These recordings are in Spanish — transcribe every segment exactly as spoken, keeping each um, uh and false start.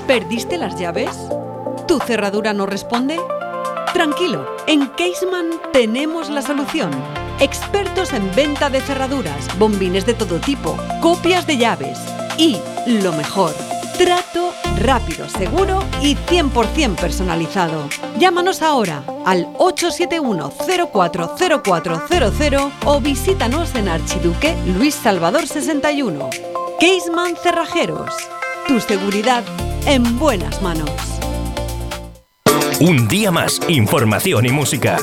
¿Perdiste las llaves? ¿Tu cerradura no responde? Tranquilo, en Caseman tenemos la solución. Expertos en venta de cerraduras, bombines de todo tipo, copias de llaves y, lo mejor, trato rápido, seguro y cien por ciento personalizado. Llámanos ahora al ocho siete uno, cero cuatro cero cuatro cero cero o visítanos en Archiduque Luis Salvador sesenta y uno. Caseman Cerrajeros. Tu seguridad en buenas manos. Un día más, información y música.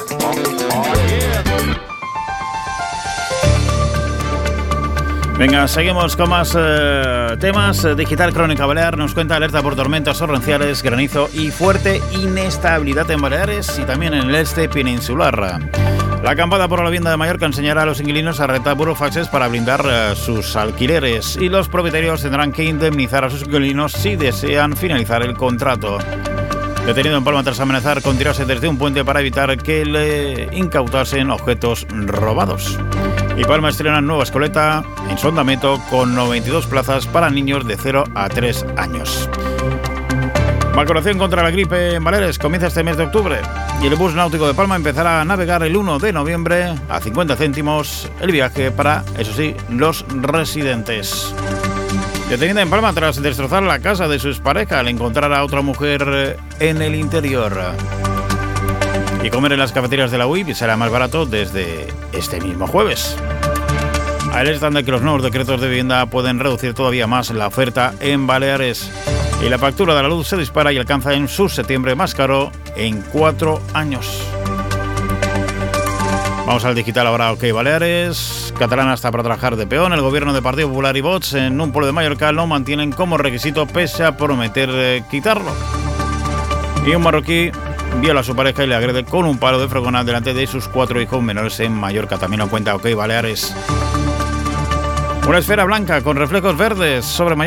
Venga, seguimos con más eh, temas. Digital Crónica Balear nos cuenta alerta por tormentas torrenciales, granizo y fuerte inestabilidad en Baleares y también en el este peninsular. La acampada por la vivienda de Mallorca enseñará a los inquilinos a rentar burofaxes para blindar eh, sus alquileres y los propietarios tendrán que indemnizar a sus inquilinos si desean finalizar el contrato. Detenido en Palma tras amenazar con tirarse desde un puente para evitar que le incautasen objetos robados. Y Palma estrena nueva escoleta en Sondamento con noventa y dos plazas para niños de cero a tres años. Vacunación contra la gripe en Baleares comienza este mes de octubre y el bus náutico de Palma empezará a navegar el uno de noviembre a cincuenta céntimos el viaje para, eso sí, los residentes. Detenida en Palma tras destrozar la casa de su expareja al encontrar a otra mujer en el interior. Y comer en las cafeterías de la U I P será más barato desde este mismo jueves. Alertan de que los nuevos decretos de vivienda pueden reducir todavía más la oferta en Baleares. Y la factura de la luz se dispara y alcanza en su septiembre más caro en cuatro años. Vamos al digital ahora. OK Baleares. Catalana está para trabajar de peón. El gobierno del Partido Popular y Vox en un pueblo de Mallorca lo mantienen como requisito pese a prometer eh, quitarlo. Y un marroquí viola a su pareja y le agrede con un palo de fregona delante de sus cuatro hijos menores en Mallorca. También lo cuenta OK Baleares. Una esfera blanca con reflejos verdes sobre Mallorca.